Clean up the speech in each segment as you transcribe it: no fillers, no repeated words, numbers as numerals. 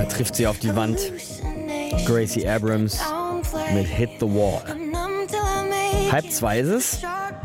Da trifft sie auf die Wand. Gracie Abrams mit Hit the Wall. 1:30 ist es.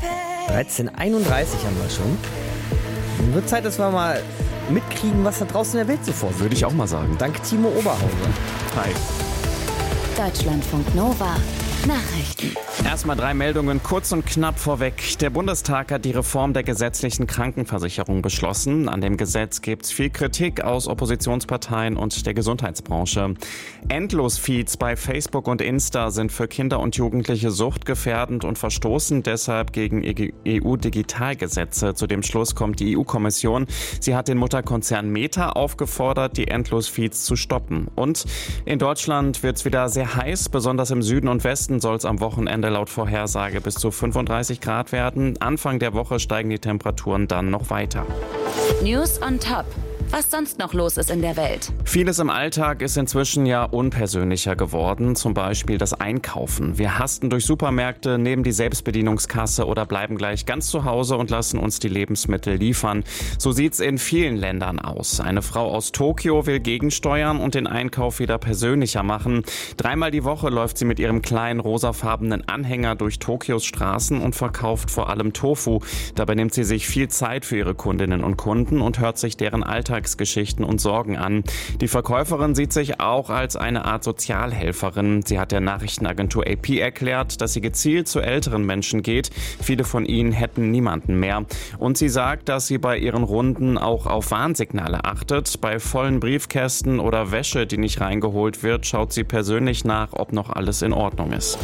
13:31 haben wir schon. Dann wird Zeit, dass wir mal mitkriegen, was da draußen in der Welt so vor sich. Würde ich auch mal sagen. Dank Timo Oberhauser. Hi. Deutschlandfunk Nova. Nachrichten. Erstmal 3 Meldungen, kurz und knapp vorweg. Der Bundestag hat die Reform der gesetzlichen Krankenversicherung beschlossen. An dem Gesetz gibt es viel Kritik aus Oppositionsparteien und der Gesundheitsbranche. Endlosfeeds bei Facebook und Insta sind für Kinder und Jugendliche suchtgefährdend und verstoßen deshalb gegen EU-Digitalgesetze. Zu dem Schluss kommt die EU-Kommission. Sie hat den Mutterkonzern Meta aufgefordert, die Endlosfeeds zu stoppen. Und in Deutschland wird es wieder sehr heiß, besonders im Süden und Westen soll es am Wochenende laut Vorhersage bis zu 35 Grad werden. Anfang der Woche steigen die Temperaturen dann noch weiter. News on Top. Was sonst noch los ist in der Welt. Vieles im Alltag ist inzwischen ja unpersönlicher geworden, zum Beispiel das Einkaufen. Wir hasten durch Supermärkte, nehmen die Selbstbedienungskasse oder bleiben gleich ganz zu Hause und lassen uns die Lebensmittel liefern. So sieht's in vielen Ländern aus. Eine Frau aus Tokio will gegensteuern und den Einkauf wieder persönlicher machen. 3-mal die Woche läuft sie mit ihrem kleinen rosafarbenen Anhänger durch Tokios Straßen und verkauft vor allem Tofu. Dabei nimmt sie sich viel Zeit für ihre Kundinnen und Kunden und hört sich deren Alltagsgeschichten und Sorgen an. Die Verkäuferin sieht sich auch als eine Art Sozialhelferin. Sie hat der Nachrichtenagentur AP erklärt, dass sie gezielt zu älteren Menschen geht. Viele von ihnen hätten niemanden mehr. Und sie sagt, dass sie bei ihren Runden auch auf Warnsignale achtet. Bei vollen Briefkästen oder Wäsche, die nicht reingeholt wird, schaut sie persönlich nach, ob noch alles in Ordnung ist.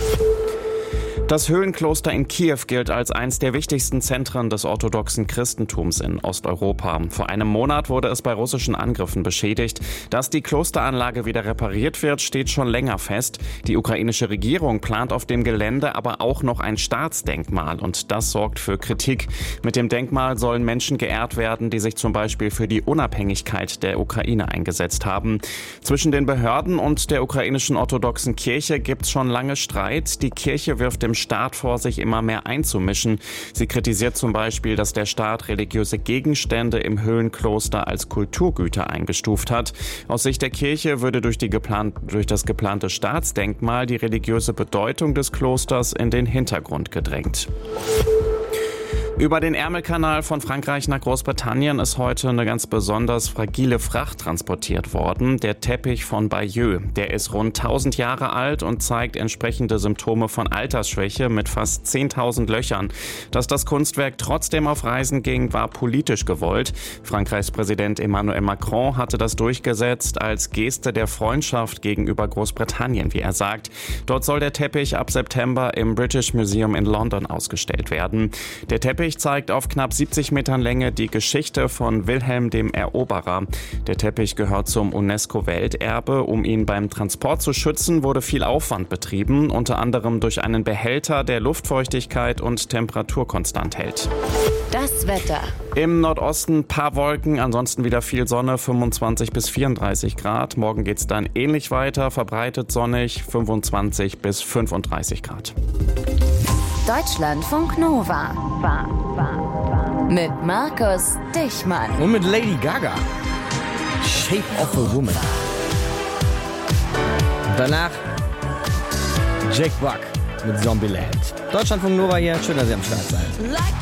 Das Höhlenkloster in Kiew gilt als eines der wichtigsten Zentren des orthodoxen Christentums in Osteuropa. Vor einem Monat wurde es bei russischen Angriffen beschädigt. Dass die Klosteranlage wieder repariert wird, steht schon länger fest. Die ukrainische Regierung plant auf dem Gelände aber auch noch ein Staatsdenkmal und das sorgt für Kritik. Mit dem Denkmal sollen Menschen geehrt werden, die sich zum Beispiel für die Unabhängigkeit der Ukraine eingesetzt haben. Zwischen den Behörden und der ukrainischen orthodoxen Kirche gibt es schon lange Streit. Die Kirche wirft dem Staat vor, sich immer mehr einzumischen. Sie kritisiert zum Beispiel, dass der Staat religiöse Gegenstände im Höhlenkloster als Kulturgüter eingestuft hat. Aus Sicht der Kirche würde durch das geplante Staatsdenkmal die religiöse Bedeutung des Klosters in den Hintergrund gedrängt. Über den Ärmelkanal von Frankreich nach Großbritannien ist heute eine ganz besonders fragile Fracht transportiert worden. Der Teppich von Bayeux. Der ist rund 1000 Jahre alt und zeigt entsprechende Symptome von Altersschwäche mit fast 10.000 Löchern. Dass das Kunstwerk trotzdem auf Reisen ging, war politisch gewollt. Frankreichs Präsident Emmanuel Macron hatte das durchgesetzt als Geste der Freundschaft gegenüber Großbritannien, wie er sagt. Dort soll der Teppich ab September im British Museum in London ausgestellt werden. Der Teppich zeigt auf knapp 70 Metern Länge die Geschichte von Wilhelm dem Eroberer. Der Teppich gehört zum UNESCO-Welterbe. Um ihn beim Transport zu schützen, wurde viel Aufwand betrieben, unter anderem durch einen Behälter, der Luftfeuchtigkeit und Temperatur konstant hält. Das Wetter. Im Nordosten ein paar Wolken, ansonsten wieder viel Sonne, 25 bis 34 Grad. Morgen geht's dann ähnlich weiter, verbreitet sonnig, 25 bis 35 Grad. Deutschlandfunk Nova. Mit Markus Dichmann. Und mit Lady Gaga. Shape of a Woman. Und danach Jake Buck mit Zombieland. Deutschlandfunk Nova hier. Schön, dass ihr am Start seid.